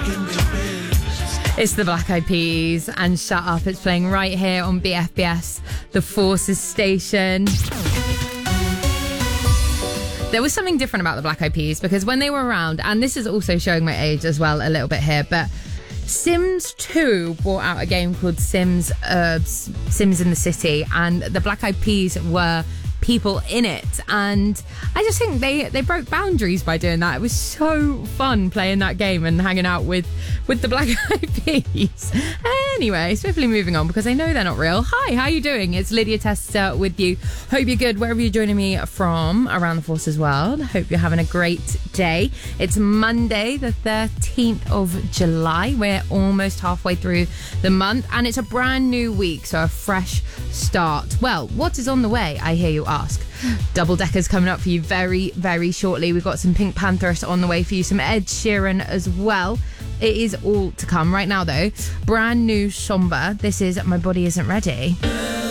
It's the Black Eyed Peas and Shut Up. It's playing right here on BFBS, the Forces station. There was something different about the Black Eyed Peas because when they were around, and this is also showing my age as well a little bit here, but Sims 2 brought out a game called Sims in the City, and the Black Eyed Peas were people in it, and I just think they broke boundaries by doing that. It was so fun playing that game and hanging out with the Black Eyed Peas. Anyway, swiftly moving on because I know they're not real. Hi, how you doing? It's Lydia Tester with you. Hope you're good wherever you're joining me from around the Forces world. Hope you're having a great day. It's Monday the 13th of July. We're almost halfway through the month and it's a brand new week, so a fresh start. Well, what is on the way, I hear you ask? Double deckers coming up for you very, very shortly. We've got some Pink Panthers on the way for you, some Ed Sheeran as well. It is all to come. Right now, though, brand new Somber. This is My Body Isn't Ready.